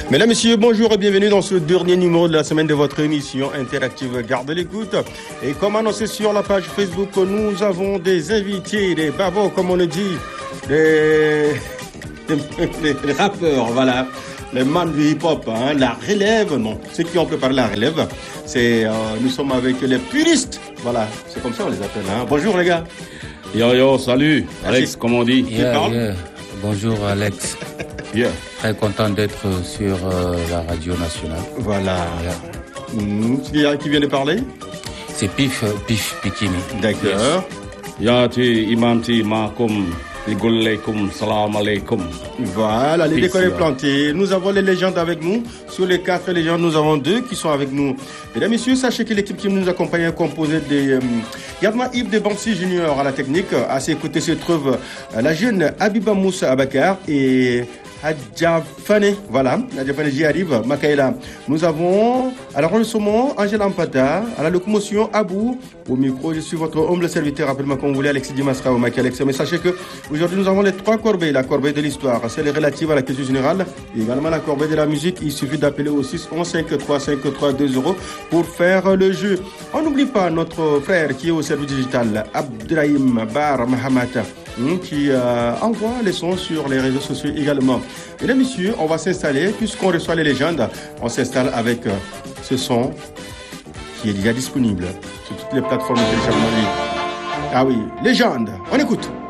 Mesdames, Messieurs, bonjour et bienvenue dans ce dernier numéro de la semaine de votre émission interactive Garde l'écoute. Et comme annoncé sur la page Facebook, nous avons des invités, des babos, comme on le dit, des rappeurs, voilà, les man du hip-hop, hein, la relève, non, ceux qui ont préparé la relève, nous sommes avec les puristes, voilà, c'est comme ça on les appelle. Hein. Bonjour les gars. Yo, salut. Alex, comme on dit. Yeah. Bonjour Alex. Yeah. Très content d'être sur la radio nationale. Voilà. Qui vient de parler? C'est Pif Pikini. D'accord. Yati imanti makum igolleikum salam alaikum. Voilà, les décors plantés. Nous avons les légendes avec nous. Sur les 4 légendes, nous avons 2 qui sont avec nous. Mesdames, Messieurs, sachez que l'équipe qui nous accompagne est composée de Yadma Yves de Bansi Junior à la technique. À ses côtés se trouve la jeune Abiba Moussa Abakar et Hadja Fane, voilà, Hadja Fane j'y arrive, Makaïla. Nous avons à la saumon Angela Ampata, à la locomotion Abou, au micro, je suis votre humble serviteur, rappelez-moi comme vous voulez, Alexis Dimasra ou Maki Alex. Mais sachez que aujourd'hui nous avons les 3 corbeilles, la corbeille de l'histoire, celle relative à la question générale, et également la corbeille de la musique. Il suffit d'appeler au 611 53 53 20 pour faire le jeu. On n'oublie pas notre frère qui est au service digital, Abdrahim Bar Mahamata, qui envoie les sons sur les réseaux sociaux également. Mesdames, Messieurs, on va s'installer, puisqu'on reçoit les légendes, on s'installe avec ce son qui est déjà disponible sur toutes les plateformes de téléchargement. Ah oui, légende, on écoute.